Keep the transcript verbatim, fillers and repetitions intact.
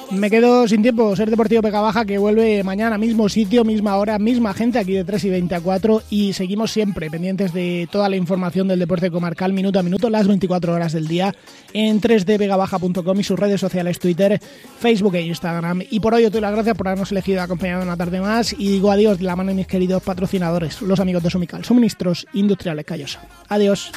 Me quedo sin tiempo. Ser Deportivo Vega Baja, que vuelve mañana, mismo sitio, misma hora, misma gente, aquí de tres y veinte a cuatro, y seguimos siempre pendientes de toda la información del deporte comarcal, minuto a minuto, las veinticuatro horas del día, en tres d vega baja punto com y sus redes sociales, Twitter, Facebook e Instagram. Y por hoy os doy las gracias por habernos elegido acompañado una tarde más, y digo adiós de la mano de mis queridos patrocinadores, los amigos de Sumical, Suministros Industriales Callosa. Adiós.